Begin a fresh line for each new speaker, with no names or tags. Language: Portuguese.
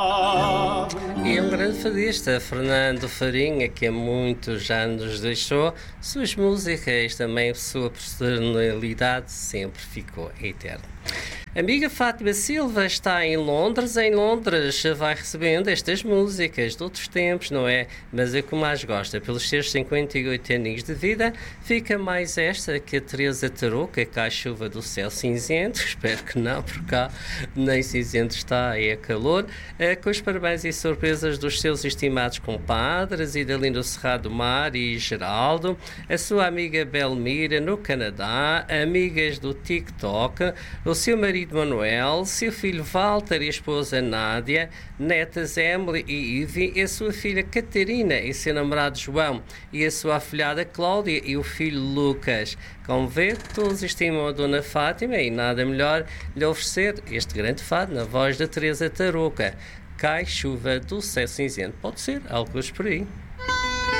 E um grande fadista, Fernando Farinha, que há muitos já nos deixou, suas músicas, também sua personalidade sempre ficou eterna. A amiga Fátima Silva está em Londres. Em Londres vai recebendo estas músicas de outros tempos, não é? Mas a que mais gosta, pelos seus 58 aninhos de vida, fica mais esta que a Teresa Tarouca, que cai chuva do céu cinzento. Espero que não, por cá nem cinzento está, é calor. Com os parabéns e surpresas dos seus estimados compadres, Idalindo Cerrado Mar e Geraldo, a sua amiga Belmira no Canadá, amigas do TikTok, o seu marido Manuel, seu filho Walter e a esposa Nádia, netas Emily e Ivy, a sua filha Catarina e seu namorado João, e a sua afilhada Cláudia e o filho Lucas. Como vê, todos estimam a Dona Fátima e nada melhor lhe oferecer este grande fado na voz da Teresa Tarouca. Cai chuva do céu cinzento. Pode ser, alguns por aí.